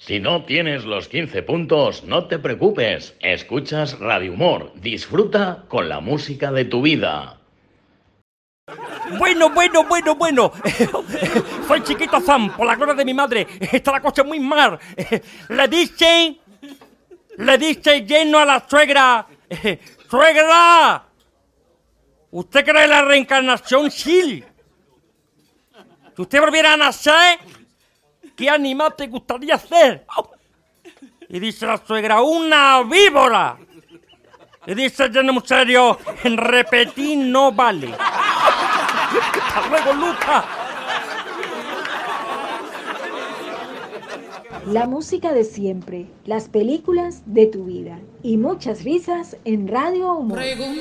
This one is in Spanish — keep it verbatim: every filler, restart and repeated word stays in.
Si no tienes los quince puntos, no te preocupes. Escuchas Radio Humor. Disfruta con la música de tu vida. Bueno, bueno, bueno, bueno. Soy Chiquito Sam, por la gloria de mi madre. Está la cosa muy mal. Le dice, le dice lleno a la suegra. ¡Suegra! ¿Usted cree en la reencarnación? Sí. Si usted volviera a nacer, ¿qué animal te gustaría ser? Y dice la suegra, una víbora. Y dice el lleno muy serio, en repetir no vale. ¡Hasta luego, Luca! La música de siempre, las películas de tu vida y muchas risas en Radio Humor.